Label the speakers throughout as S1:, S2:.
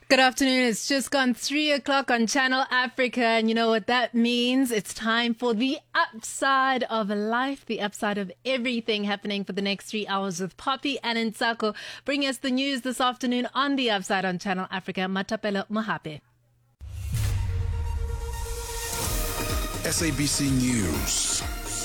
S1: Good afternoon. It's just gone 3 o'clock on Channel Africa. And you know what that means? It's time for the upside of life, the upside of everything happening for the next 3 hours with Poppy and Nsako. Bring us the news this afternoon on the upside on Channel Africa. Matapelo Mohape.
S2: SABC News.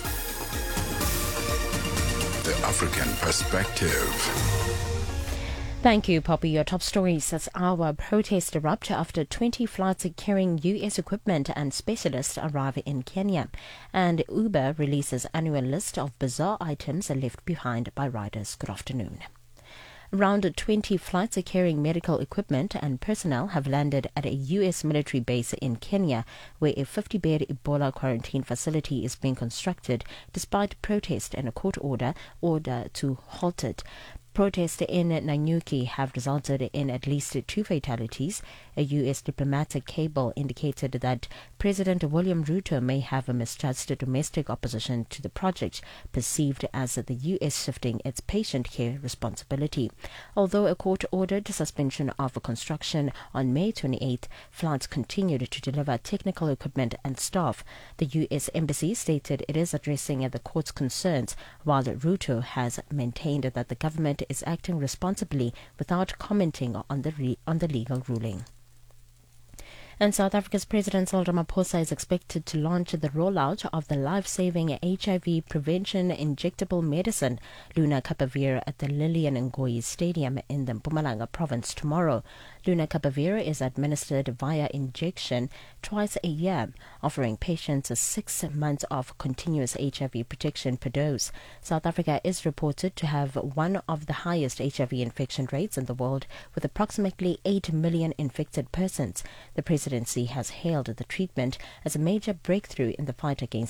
S2: The African Perspective.
S3: Thank you, Poppy. Your top stories as our protests erupt after 20 flights carrying U.S. equipment and specialists arrive in Kenya. And Uber releases annual list of bizarre items left behind by riders. Good afternoon. Around 20 flights carrying medical equipment and personnel have landed at a U.S. military base in Kenya, where a 50-bed Ebola quarantine facility is being constructed, despite protest and a court order to halt it. Protests in Nanyuki have resulted in at least 2 fatalities. A U.S. diplomatic cable indicated that President William Ruto may have misjudged domestic opposition to the project, perceived as the U.S. shifting its patient care responsibility. Although a court ordered suspension of construction on May 28th, flights continued to deliver technical equipment and staff. The U.S. Embassy stated it is addressing the court's concerns, while Ruto has maintained that the government is acting responsibly without commenting on the legal ruling. And South Africa's President Cyril Ramaphosa is expected to launch the rollout of the life-saving HIV prevention injectable medicine Lenacapavir at the Lilian Ngoyi Stadium in the Mpumalanga province tomorrow. Lenacapavir is administered via injection twice a year, offering patients 6 months of continuous HIV protection per dose. South Africa is reported to have one of the highest HIV infection rates in the world, with approximately 8 million infected persons. The presidency has hailed the treatment as a major breakthrough in the fight against